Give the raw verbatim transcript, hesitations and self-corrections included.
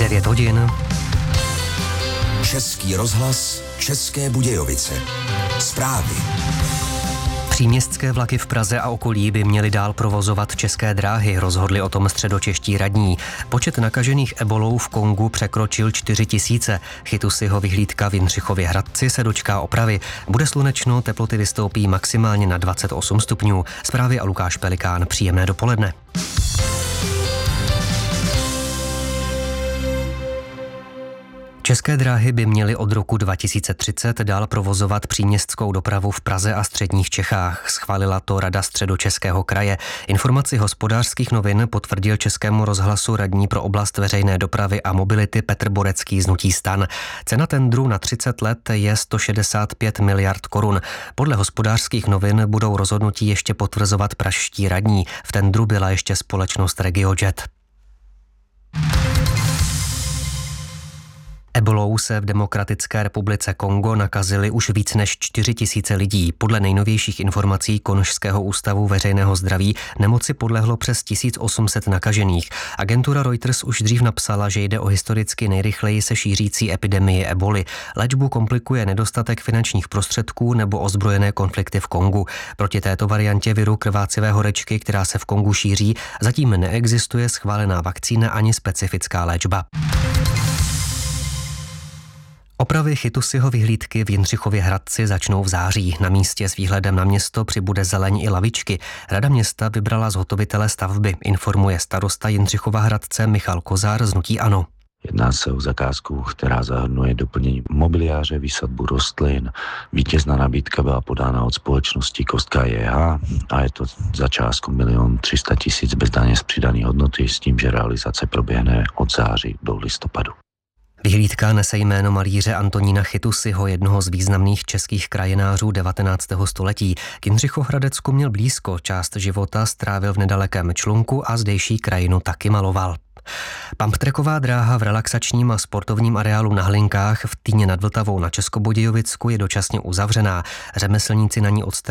devět hodin. Český rozhlas, České Budějovice. Zprávy. Příměstské vlaky v Praze a okolí by měly dál provozovat České dráhy, rozhodli o tom středočeští radní. Počet nakažených ebolou v Kongu překročil čtyři tisíce. Chytusiho vyhlídka v Jindřichově Hradci se dočká opravy. Bude slunečno, teploty vystoupí maximálně na dvacet osm stupňů. Zprávy a Lukáš Pelikán. Příjemné dopoledne. České dráhy by měly od roku dva tisíce třicet dál provozovat příměstskou dopravu v Praze a středních Čechách. Schválila to Rada Středočeského kraje. Informaci Hospodářských novin potvrdil Českému rozhlasu radní pro oblast veřejné dopravy a mobility Petr Borecký z hnutí STAN. Cena tendru na třicet let je sto šedesát pět miliard korun. Podle Hospodářských novin budou rozhodnutí ještě potvrzovat pražští radní. V tendru byla ještě společnost RegioJet. Ebolou se v Demokratické republice Kongo nakazili už víc než čtyři tisíce lidí. Podle nejnovějších informací Konžského ústavu veřejného zdraví nemoci podlehlo přes tisíc osm set nakažených. Agentura Reuters už dřív napsala, že jde o historicky nejrychleji se šířící epidemii eboli. Léčbu komplikuje nedostatek finančních prostředků nebo ozbrojené konflikty v Kongu. Proti této variantě viru krvácivé horečky, která se v Kongu šíří, zatím neexistuje schválená vakcína ani specifická léčba. Opravy Chytusiho vyhlídky v Jindřichově Hradci začnou v září. Na místě s výhledem na město přibude zeleň i lavičky. Rada města vybrala zhotovitele stavby, informuje starosta Jindřichova Hradce Michal Kozár z hnutí ANO. Jedná se o zakázku, která zahrnuje doplnění mobiliáře, výsadbu rostlin. Vítězná nabídka byla podána od společnosti Kostka J H a je to za částku milion tři sta tisíc bez daně z přidané hodnoty s tím, že realizace proběhne od září do listopadu. Vyhlídka nese jméno malíře Antonína Chytusiho, jednoho z významných českých krajinářů devatenáctého století. K Jindřichohradecku měl blízko, část života strávil v nedalekém Člunku a zdejší krajinu taky maloval. Pumptracková dráha v relaxačním a sportovním areálu na Hlinkách v Týně nad Vltavou na Českobudějovicku je dočasně uzavřená. Řemeslníci na ní odstraňují